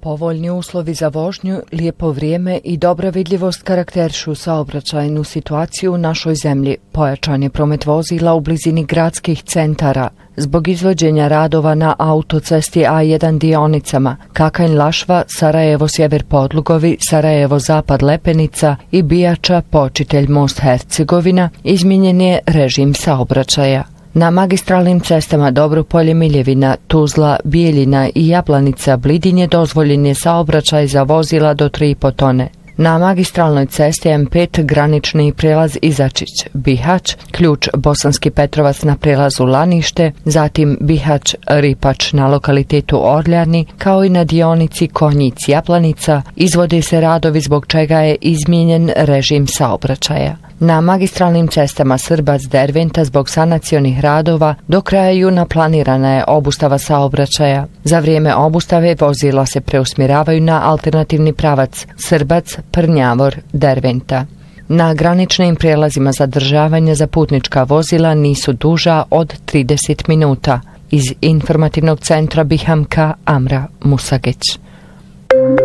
Povoljni uslovi za vožnju, lijepo vrijeme i dobra vidljivost karakterišu saobraćajnu situaciju u našoj zemlji. Pojačan je promet vozila u blizini gradskih centara. Zbog izvođenja radova na autocesti A1 dionicama Kakanj-Lašva, Sarajevo-Sjever Podlugovi, Sarajevo-Zapad Lepenica i Bijača Počitelj Most Hercegovina izmijenjen je režim saobraćaja. Na magistralnim cestama Dobropolje, Miljevina, Tuzla, Bijeljina i Jablanica Blidinje dozvoljen je saobraćaj za vozila do 3,5 tone. Na magistralnoj cesti M5 granični prijelaz Izačić, Bihać, ključ Bosanski Petrovac na prijelazu Lanište, zatim Bihać, Ripač na lokalitetu Orljani, kao i na dionici Konjic-Japlanica, izvode se radovi zbog čega je izmijenjen režim saobraćaja. Na magistralnim cestama Srbac-Derventa zbog sanacionih radova do kraja juna planirana je obustava saobraćaja. Za vrijeme obustave vozila se preusmjeravaju na alternativni pravac Srbac-Prnjavor-Derventa. Na graničnim prijelazima zadržavanja za putnička vozila nisu duža od 30 minuta. Iz informativnog centra Bihamka Amra Musagić.